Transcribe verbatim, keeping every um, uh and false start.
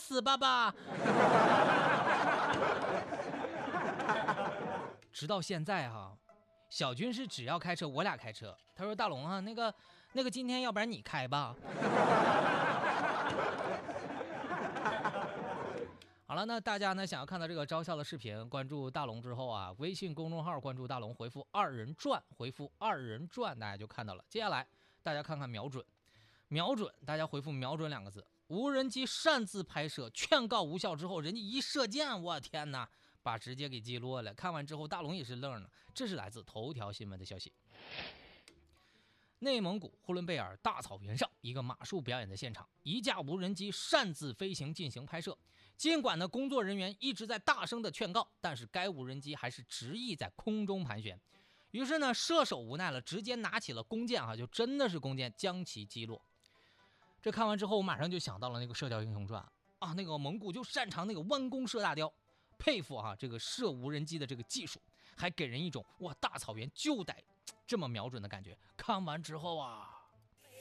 死吧吧。直到现在哈、啊，小军是只要开车我俩开车。他说大龙啊，那个那个今天要不然你开吧。好了，那大家呢想要看到这个招笑的视频，关注大龙之后啊，微信公众号关注大龙，回复二人转，回复二人转，大家就看到了。接下来大家看看瞄准，瞄准，大家回复瞄准两个字。无人机擅自拍摄，劝告无效之后，人家一射箭，我天哪，把直接给击落了。看完之后，大龙也是愣了。这是来自头条新闻的消息。内蒙古呼伦贝尔大草原上，一个马术表演的现场，一架无人机擅自飞行进行拍摄。尽管呢工作人员一直在大声的劝告，但是该无人机还是执意在空中盘旋。于是呢，射手无奈了，直接拿起了弓箭啊，就真的是弓箭，将其击落。这看完之后，我马上就想到了那个《射雕英雄传》啊，那个蒙古就擅长那个弯弓射大雕，佩服啊这个射无人机的这个技术，还给人一种哇大草原就得这么瞄准的感觉。看完之后啊，